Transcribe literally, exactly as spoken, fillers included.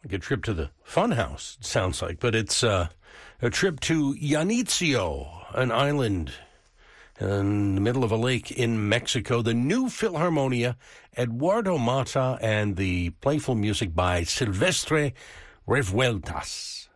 like a trip to the funhouse, it sounds like, but it's uh, a trip to Janitzio, an island in the middle of a lake in Mexico. The new Philharmonia, Eduardo Mata, and the playful music by Silvestre Revueltas.